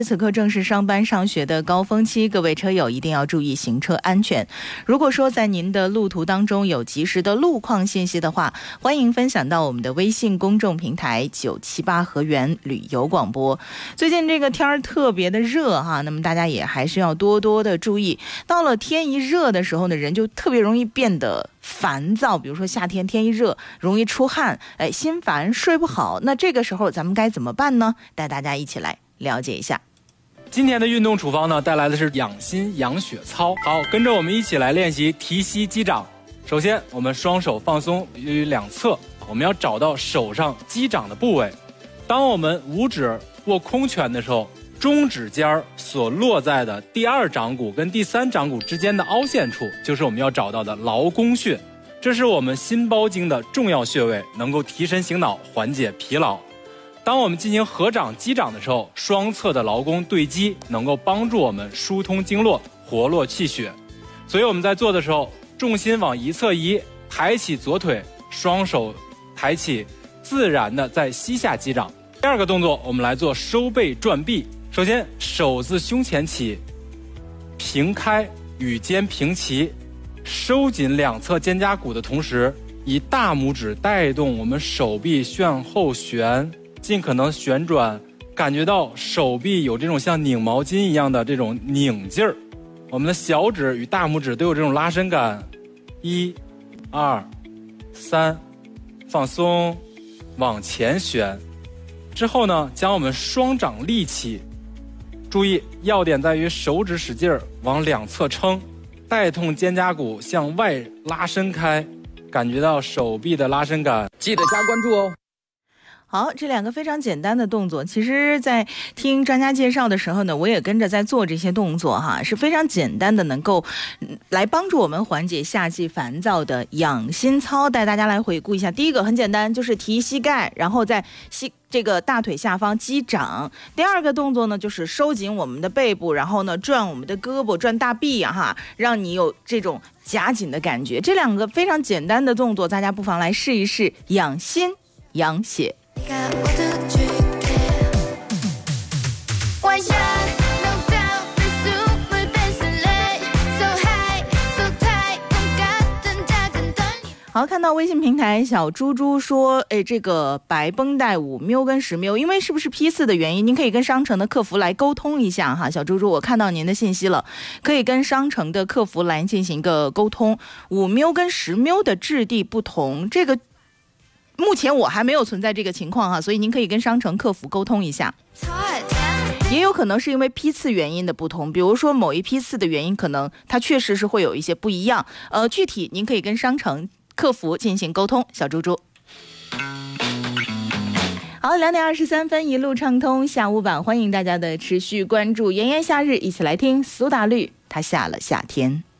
此刻正是上班上学的高峰期，各位车友一定要注意行车安全。如果说在您的路途当中有及时的路况信息的话，欢迎分享到我们的微信公众平台978河源旅游广播。最近这个天儿特别的热哈，那么大家也还是要多多的注意。到了天一热的时候呢，人就特别容易变得烦躁，比如说夏天天一热容易出汗，心烦睡不好。那这个时候咱们该怎么办呢？带大家一起来了解一下。 今天的运动处方呢，带来的是养心养血操。好，跟着我们一起来练习提膝击掌。首先，我们双手放松于两侧，我们要找到手上击掌的部位。当我们五指握空拳的时候，中指尖所落在的第二掌骨跟第三掌骨之间的凹陷处，就是我们要找到的劳宫穴。这是我们心包经的重要穴位，能够提神醒脑，缓解疲劳。当我们进行合掌击掌的时候，双侧的劳宫对击，能够帮助我们疏通经络，活络气血。所以我们在做的时候，重心往一侧移，抬起左腿，双手抬起，自然的在膝下击掌。第二个动作，我们来做收背转臂。首先，手自胸前起，平开，与肩平齐，收紧两侧肩胛骨的同时，以大拇指带动我们手臂向后旋，尽可能旋转，感觉到手臂有这种像拧毛巾一样的这种拧劲儿。我们的小指与大拇指都有这种拉伸感。1、2、3，放松，往前旋。之后呢，将我们双掌立起，注意要点在于手指使劲儿往两侧撑，带动肩胛骨向外拉伸开，感觉到手臂的拉伸感。记得加关注哦。 好，这两个非常简单的动作，其实在听专家介绍的时候呢，我也跟着在做这些动作哈，是非常简单的，能够来帮助我们缓解夏季烦躁的养心操。带大家来回顾一下，第一个很简单，就是提膝盖，然后在这个大腿下方击掌。第二个动作呢，就是收紧我们的背部，然后呢转我们的胳膊，转大臂啊哈，让你有这种夹紧的感觉。这两个非常简单的动作，大家不妨来试一试，养心养血。好，看到微信平台小猪猪说，这个白绷带5喵跟10喵，因为是不是批次的原因，您可以跟商城的客服来沟通一下哈。小猪猪，我看到您的信息了，可以跟商城的客服来进行一个沟通。5喵跟10喵的质地不同，这个目前我还没有存在这个情况哈，所以您可以跟商城客服沟通一下。也有可能是因为批次原因的不同，比如说某一批次的原因，可能它确实是会有一些不一样。具体您可以跟商城客服进行沟通。小猪猪，好，2点23分，一路畅通下午版，欢迎大家的持续关注。炎炎夏日，一起来听苏打绿，他下了夏天。